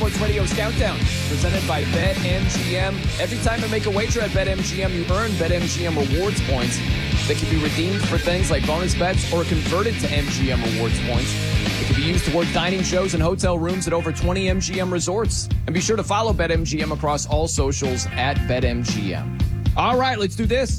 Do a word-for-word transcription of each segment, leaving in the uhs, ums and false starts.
Sports Radio's Countdown, presented by BetMGM. Every time you make a wager at BetMGM, you earn BetMGM rewards points that can be redeemed for things like bonus bets or converted to M G M rewards points. It can be used toward dining shows and hotel rooms at over twenty M G M resorts. And be sure to follow BetMGM across all socials at BetMGM. All right, let's do this.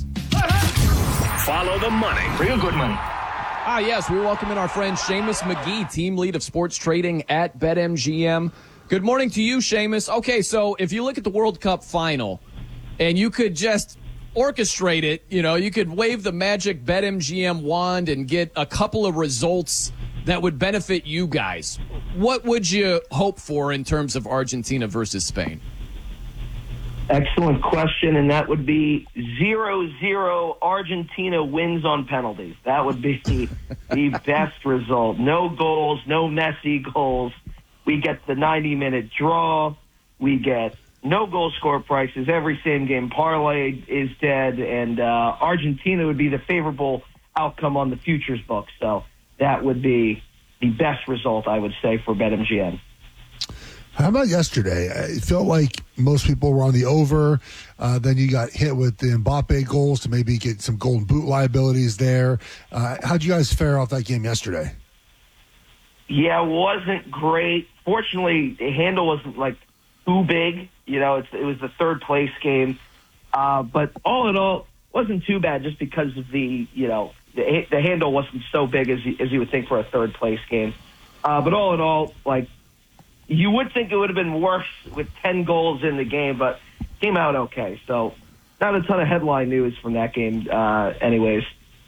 Follow the money. Real good money. Ah, yes, we welcome in our friend Seamus McGee, team lead of sports trading at BetMGM. Good morning to you, Seamus. Okay, so if you look at the World Cup final and you could just orchestrate it, you know, you could wave the magic BetMGM wand and get a couple of results that would benefit you guys. What would you hope for in terms of Argentina versus Spain? Excellent question, and that would be zero zero Argentina wins on penalties. That would be the best result. No goals, no Messi goals. We get the ninety-minute draw. We get no goal score prices. Every same-game parlay is dead, and uh, Argentina would be the favorable outcome on the futures book. So that would be the best result, I would say, for BetMGM. How about yesterday? It felt like most people were on the over. Uh, then you got hit with the Mbappe goals to maybe get some golden boot liabilities there. Uh, how'd you guys fare off that game yesterday? Yeah, it wasn't great. Fortunately, the handle wasn't, like, too big. You know, it's, it was the third place game. Uh, but all in all, it wasn't too bad just because of the, you know, the, the handle wasn't so big as you, as you would think for a third place game. Uh, but all in all, like, you would think it would have been worse with ten goals in the game, but came out okay. So not a ton of headline news from that game uh, anyways.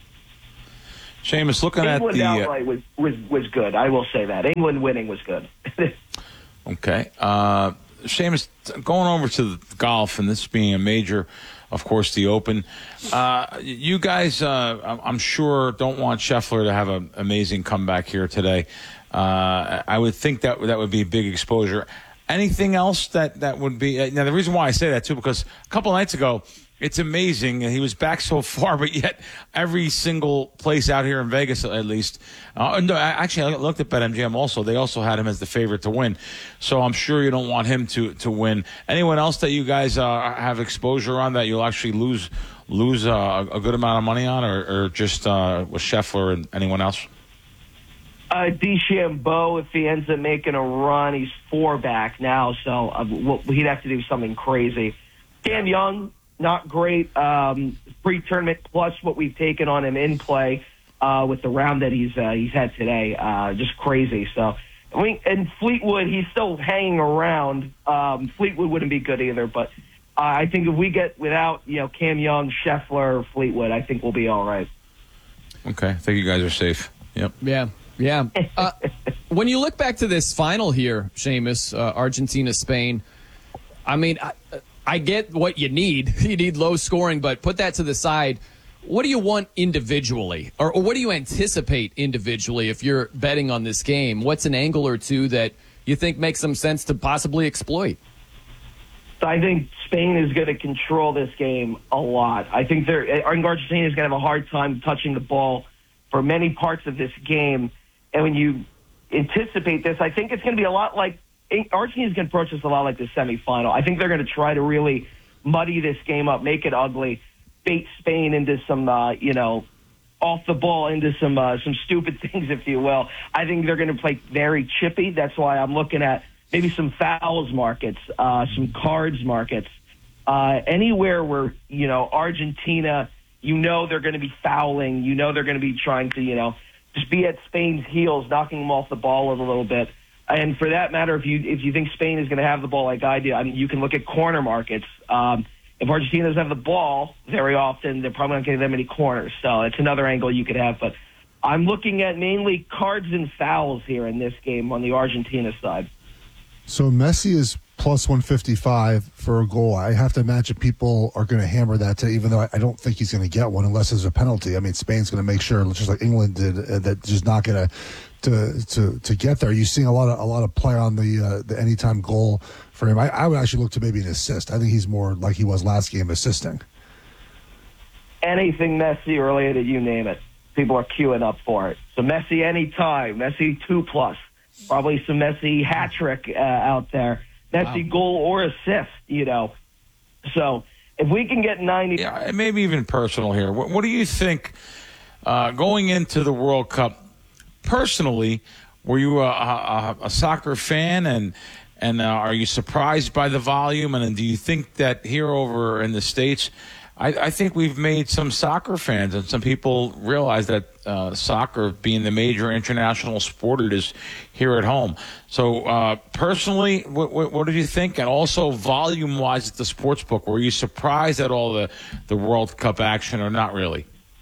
Seamus, looking England at the... outright was, was, was good. I will say that. England winning was good. Okay. Uh, Seamus, going over to the golf, and this being a major, of course, the Open. Uh, you guys, uh, I'm sure, don't want Scheffler to have an amazing comeback here today. Uh, I would think that that would be a big exposure. Anything else that, that would be uh, – now, the reason why I say that, too, because a couple of nights ago, it's amazing. He was back so far, but yet every single place out here in Vegas, at least uh, – no, actually, I looked at BetMGM also. They also had him as the favorite to win. So I'm sure you don't want him to, to win. Anyone else that you guys uh, have exposure on that you'll actually lose lose uh, a good amount of money on, or, or just uh, with Scheffler and anyone else? Uh, DeChambeau, if he ends up making a run, he's four back now, so uh, we'll, he'd have to do something crazy. Cam Young, not great. Um, pre-tournament plus what we've taken on him in play uh, with the round that he's uh, he's had today, uh, just crazy. So, I mean, and Fleetwood, he's still hanging around. Um, Fleetwood wouldn't be good either, but uh, I think if we get without you know Cam Young, Scheffler, Fleetwood, I think we'll be all right. Okay, I think you guys are safe. Yep. Yeah. Yeah. Uh, when you look back to this final here, Seamus, uh, Argentina, Spain, I mean, I, I get what you need. You need low scoring, but put that to the side. What do you want individually, or, or what do you anticipate individually if you're betting on this game? What's an angle or two that you think makes some sense to possibly exploit? I think Spain is going to control this game a lot. I think they're, I think Argentina is going to have a hard time touching the ball for many parts of this game. And when you anticipate this, I think it's going to be a lot like Argentina is going to approach this a lot like the semifinal. I think they're going to try to really muddy this game up, make it ugly, bait Spain into some, uh, you know, off the ball into some uh, some stupid things, if you will. I think they're going to play very chippy. That's why I'm looking at maybe some fouls markets, uh, some cards markets, uh, anywhere where, you know, Argentina, you know they're going to be fouling, you know they're going to be trying to, you know, just be at Spain's heels, knocking them off the ball a little bit. And for that matter, if you if you think Spain is going to have the ball like I do, I mean, you can look at corner markets. Um, if Argentina doesn't have the ball very often, they're probably not getting that many corners. So it's another angle you could have. But I'm looking at mainly cards and fouls here in this game on the Argentina side. So Messi is plus one fifty-five for a goal. I have to imagine people are going to hammer that, to, even though I, I don't think he's going to get one unless there's a penalty. I mean, Spain's going to make sure, just like England did, uh, that just not going to to to to get there. You're seeing a lot of a lot of play on the uh, the anytime goal for him. I, I would actually look to maybe an assist. I think he's more like he was last game, assisting. Anything Messi related, you name it. People are queuing up for it. So Messi anytime, Messi two plus. Probably some Messi hat trick uh, out there. Messi wow. goal or assist, you know. So if we can get ninety... Yeah, maybe even personal here. What, what do you think uh, going into the World Cup, personally, were you a, a, a soccer fan, and and uh, are you surprised by the volume? And, and do you think that here over in the States, I, I think we've made some soccer fans, and some people realize that uh, soccer, being the major international sport it is here at home. So uh, personally, what, what, what did you think? And also volume-wise at the sports book, were you surprised at all the, the World Cup action, or not really?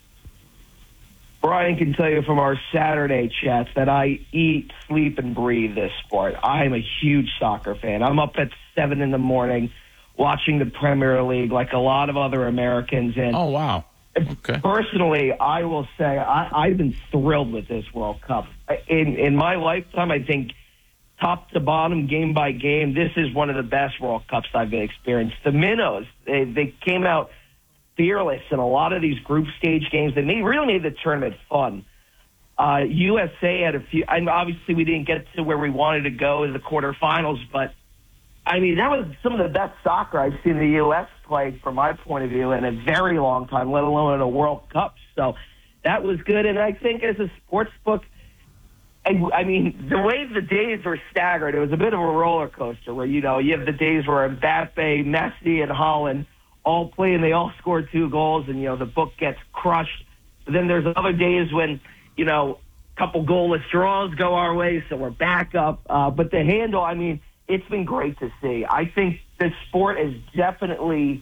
Brian can tell you from our Saturday chats that I eat, sleep, and breathe this sport. I'm a huge soccer fan. I'm up at seven in the morning watching the Premier League like a lot of other Americans. And oh, wow. Okay. Personally, I will say I, I've been thrilled with this World Cup. In, in my lifetime, I think top to bottom, game by game, this is one of the best World Cups I've experienced. The Minnows, they, they came out fearless in a lot of these group stage games. They made, really made the tournament fun. Uh, U S A had a few, and obviously we didn't get to where we wanted to go in the quarterfinals, but I mean, that was some of the best soccer I've seen the U S play, from my point of view, in a very long time, let alone in a World Cup. So that was good. And I think as a sports book, I, I mean, the way the days were staggered, it was a bit of a roller coaster where, you know, you have the days where Mbappe, Messi, and Haaland all play and they all score two goals, and, you know, the book gets crushed. But then there's other days when, you know, a couple goalless draws go our way, so we're back up. Uh, but the handle, I mean, it's been great to see. I think this sport is definitely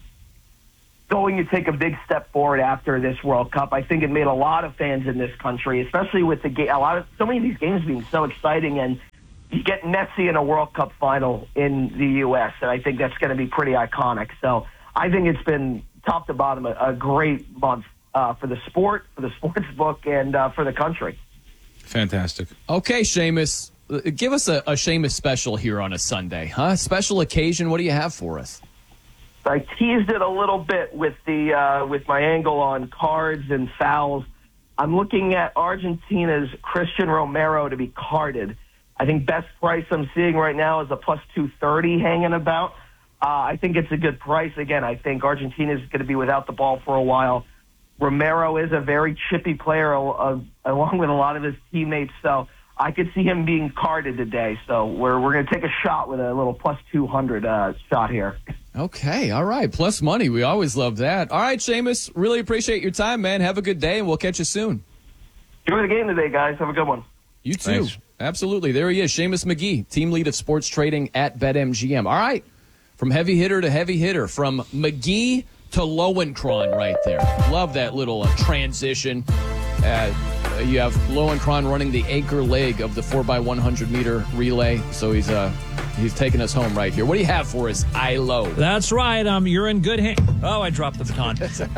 going to take a big step forward after this World Cup. I think it made a lot of fans in this country, especially with the game. A lot of so many of these games being so exciting, and you get Messi in a World Cup final in the U S, and I think that's going to be pretty iconic. So I think it's been top to bottom a, a great month uh, for the sport, for the sports book, and uh, for the country. Fantastic. Okay, Seamus. Give us a, a Seamus special here on a Sunday, huh? Special occasion. What do you have for us? I teased it a little bit with the uh, with my angle on cards and fouls. I'm looking at Argentina's Christian Romero to be carded. I think best price I'm seeing right now is a plus two thirty hanging about. Uh, I think it's a good price. Again, I think Argentina is going to be without the ball for a while. Romero is a very chippy player, uh, along with a lot of his teammates, so I could see him being carded today. So we're we're going to take a shot with a little plus two hundred uh, shot here. Okay, all right. Plus money. We always love that. All right, Seamus, really appreciate your time, man. Have a good day, and we'll catch you soon. Enjoy the game today, guys. Have a good one. You too. Thanks. Absolutely. There he is, Seamus McGee, team lead of sports trading at BetMGM. All right, from heavy hitter to heavy hitter, from McGee to Lowenkron right there. Love that little uh, transition. Uh, you have Lowenkron running the anchor leg of the four by one hundred meter relay, so he's uh, he's taking us home right here. What do you have for us, I L O? That's right. Um, you're in good hands. Oh, I dropped the baton.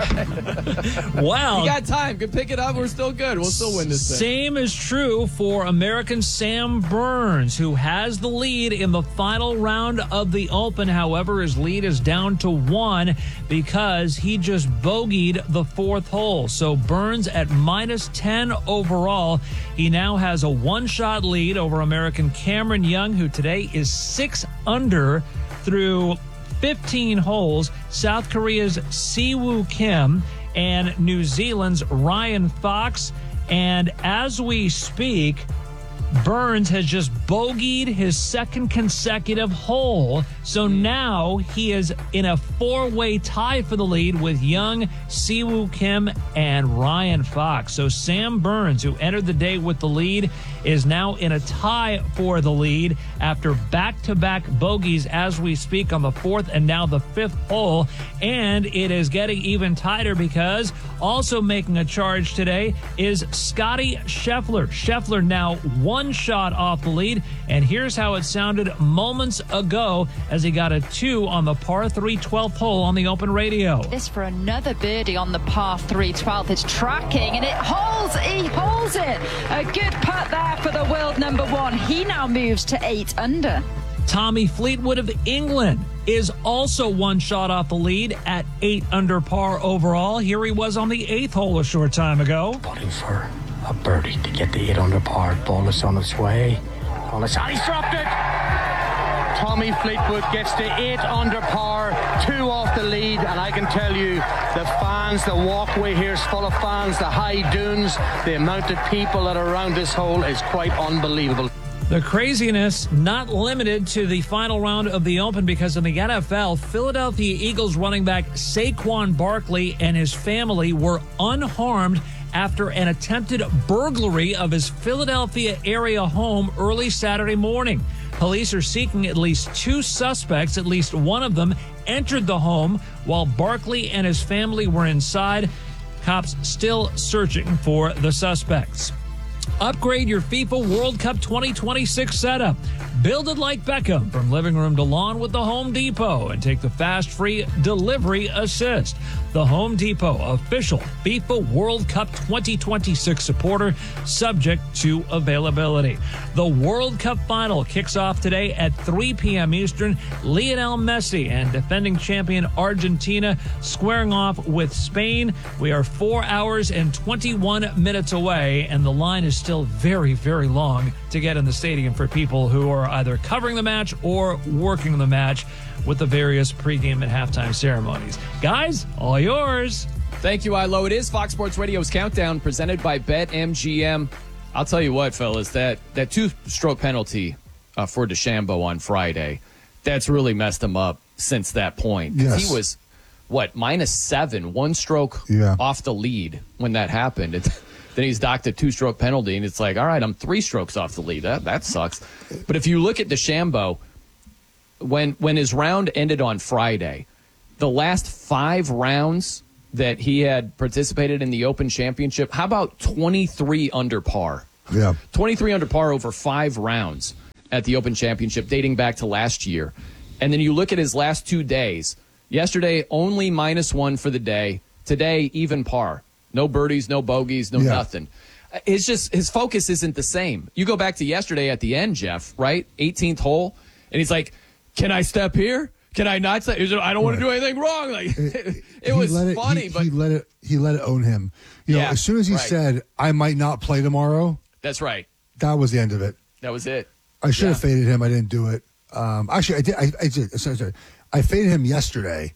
Wow. You got time. Can pick it up. We're still good. We'll still win this thing. Same is true for American Sam Burns, who has the lead in the final round of the Open. However, his lead is down to one because he just bogeyed the fourth hole. So Burns at minus ten overall. He now has a one-shot lead over American Cameron Young, who today is six under through fifteen holes. South Korea's Siwoo Kim and New Zealand's Ryan Fox. And as we speak, Burns has just bogeyed his second consecutive hole. So now he is in a four-way tie for the lead with Young, Siwoo Kim, and Ryan Fox. So Sam Burns, who entered the day with the lead, is now in a tie for the lead after back-to-back bogeys as we speak on the fourth and now the fifth hole. And it is getting even tighter because also making a charge today is Scotty Scheffler. Scheffler now one shot off the lead, and here's how it sounded moments ago as he got a two on the par three twelfth hole on the Open Radio. This for another birdie on the par three twelfth. It's tracking, and it holds. He holds it. A good putt there for the world number one. He now moves to eight under. Tommy Fleetwood of England is also one shot off the lead at eight under par overall. Here he was on the eighth hole a short time ago. Putting for a birdie to get the eight under par. Ball is on its way. Oh, the shot, he's dropped it. Tommy Fleetwood gets to eight under par, two off the lead, and I can tell you the fans, the walkway here is full of fans, the high dunes, the amount of people that are around this hole is quite unbelievable. The craziness not limited to the final round of the Open, because in the N F L, Philadelphia Eagles running back Saquon Barkley and his family were unharmed after an attempted burglary of his Philadelphia area home early Saturday morning. Police are seeking at least two suspects. At least one of them entered the home while Barkley and his family were inside. Cops still searching for the suspects. Upgrade your FIFA World Cup twenty twenty-six setup. Build it like Beckham from living room to lawn with the Home Depot and take the fast free delivery assist. The Home Depot, official FIFA World Cup twenty twenty-six supporter, subject to availability. The World Cup final kicks off today at three p.m. Eastern. Lionel Messi and defending champion Argentina squaring off with Spain. We are four hours and twenty-one minutes away, and the line is still very, very long to get in the stadium for people who are either covering the match or working the match with the various pregame and halftime ceremonies. Guys, all yours. Thank you, Ilo. It is Fox Sports Radio's Countdown presented by BetMGM. I'll tell you what, fellas, that, that two-stroke penalty uh, for DeChambeau on Friday, that's really messed him up since that point. Yes. He was, what, minus seven, one stroke yeah. off the lead when that happened. It, then he's docked a two-stroke penalty, and it's like, all right, I'm three strokes off the lead. That that sucks. But if you look at DeChambeau, when when his round ended on Friday, the last five rounds that he had participated in the Open Championship, how about twenty-three under par? Yeah. twenty-three under par over five rounds at the Open Championship dating back to last year. And then you look at his last two days. Yesterday, only minus one for the day. Today, even par. No birdies, no bogeys, no yeah. nothing. It's just his focus isn't the same. You go back to yesterday at the end, Jeff, right? eighteenth hole, and he's like, "Can I step here? Can I not step? I don't want to do anything wrong." Like it, it was it, funny, he, but he let it he let it own him. You know, yeah, as soon as he right. said, "I might not play tomorrow," that's right. That was the end of it. That was it. I should yeah. have faded him. I didn't do it. Um, actually, I did. I, I did. Sorry, sorry. I faded him yesterday.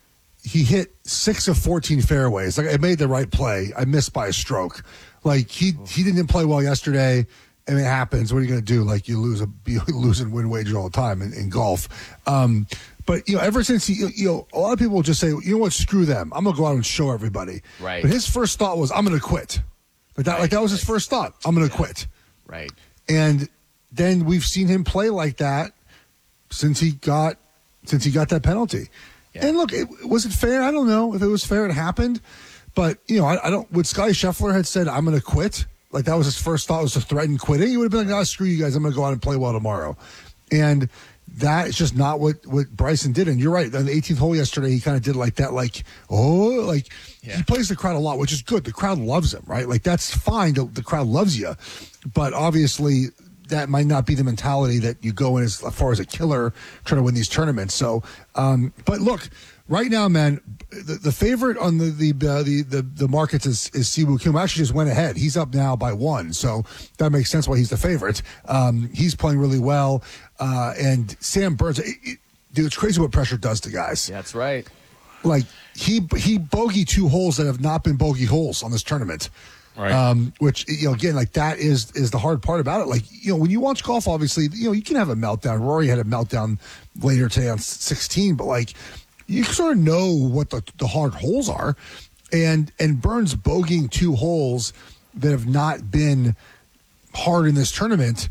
He hit six of fourteen fairways. Like I made the right play. I missed by a stroke. Like he he didn't play well yesterday. I mean, it happens. What are you going to do? Like you lose a you lose and win wager all the time in, in golf. Um, but you know, ever since he, you know, a lot of people will just say, you know what, screw them. I'm going to go out and show everybody. Right. But his first thought was, I'm going to quit. Like that. Right. Like that was his right. first thought. I'm going to yeah. quit. Right. And then we've seen him play like that since he got since he got that penalty. Yeah. And look, it, was it fair? I don't know if it was fair. It happened, but you know, I, I don't. Would Scottie Scheffler had said, "I'm going to quit," like that was his first thought, was to threaten quitting. He would have been like, "Oh, screw you guys! I'm going to go out and play well tomorrow," and that is just not what what Bryson did. And you're right. On the eighteenth hole yesterday, he kind of did like that, like oh, like yeah. he plays the crowd a lot, which is good. The crowd loves him, right? Like that's fine. The, the crowd loves you, but obviously, that might not be the mentality that you go in as far as a killer trying to win these tournaments. So, um, but look, right now, man, the, the favorite on the the, uh, the the the markets is is Siwoo Kim. Actually, just went ahead. He's up now by one, so that makes sense why he's the favorite. Um, he's playing really well, uh, and Sam Burns, it, it, dude, it's crazy what pressure does to guys. That's right. Like he he bogeyed two holes that have not been bogey holes on this tournament. Right. Um, which, you know, again, like that is is the hard part about it. Like, you know, when you watch golf, obviously, you know, you can have a meltdown. Rory had a meltdown later today on sixteen, but like you sort of know what the, the hard holes are. And and Burns bogeying two holes that have not been hard in this tournament,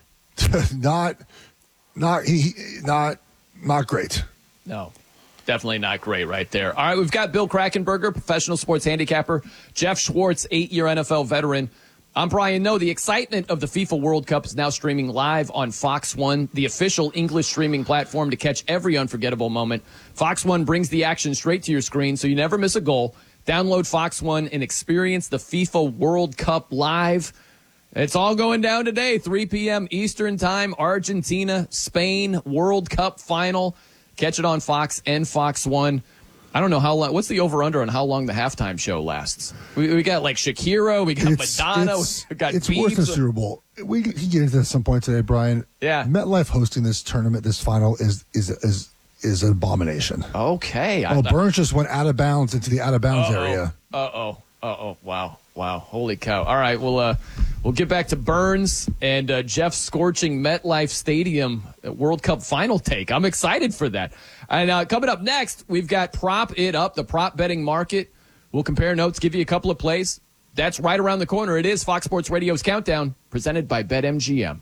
not not he, not not great. No. Definitely not great right there. All right, we've got Bill Krackenberger, professional sports handicapper, Jeff Schwartz, eight-year N F L veteran. I'm Brian Noe. The excitement of the FIFA World Cup is now streaming live on Fox One, the official English streaming platform to catch every unforgettable moment. Fox One brings the action straight to your screen so you never miss a goal. Download Fox One and experience the FIFA World Cup live. It's all going down today, three p.m. Eastern Time, Argentina, Spain, World Cup final. Catch it on Fox and Fox One. I don't know how long. What's the over-under on how long the halftime show lasts? We, we got like Shakira, we got It's, Madonna, it's, we got it's Biebs. worse than Super Bowl. we can get into this at some point today, Brian. Yeah. MetLife hosting this tournament, this final, is is is is an abomination. Okay. Well, thought- Burns just went out of bounds into the out of bounds Uh-oh. area. Uh-oh. Uh-oh. Wow. Wow. Holy cow. All right. Well, uh, we'll get back to Burns and uh, Jeff scorching MetLife Stadium World Cup final take. I'm excited for that. And uh, coming up next, we've got Prop It Up, the prop betting market. We'll compare notes, give you a couple of plays. That's right around the corner. It is Fox Sports Radio's Countdown, presented by BetMGM.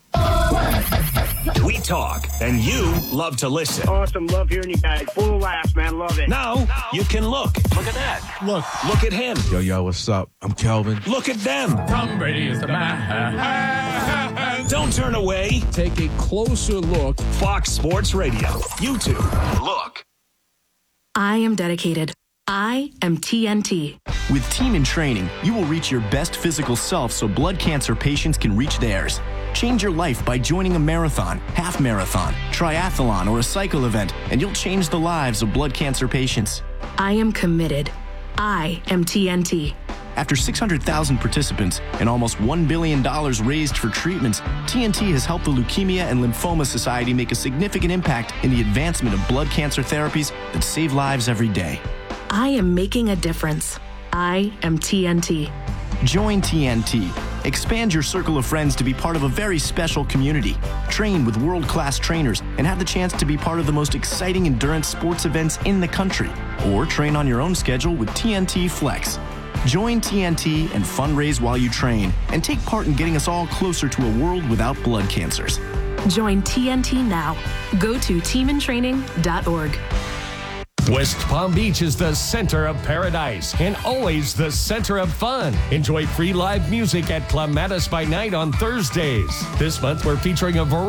We talk, and you love to listen. Awesome. Love hearing you guys. Full of laughs, man. Love it. Now you can look. Look at that. Look. Look at him. Yo, yo, what's up? I'm Kelvin. Look at them. Tom Brady is the man. Don't turn away. Take a closer look. Fox Sports Radio. YouTube. Look. I am dedicated. I am T N T. With Team in Training, you will reach your best physical self so blood cancer patients can reach theirs. Change your life by joining a marathon, half marathon, triathlon, or a cycle event, and you'll change the lives of blood cancer patients. I am committed. I am T N T. After six hundred thousand participants and almost one billion dollars raised for treatments, T N T has helped the Leukemia and Lymphoma Society make a significant impact in the advancement of blood cancer therapies that save lives every day. I am making a difference. I am T N T. Join T N T. Expand your circle of friends to be part of a very special community. Train with world-class trainers and have the chance to be part of the most exciting endurance sports events in the country. Or train on your own schedule with T N T Flex. Join T N T and fundraise while you train and take part in getting us all closer to a world without blood cancers. Join T N T now. Go to team in training dot org. West Palm Beach is the center of paradise and always the center of fun. Enjoy free live music at Clematis by Night on Thursdays. This month, we're featuring a variety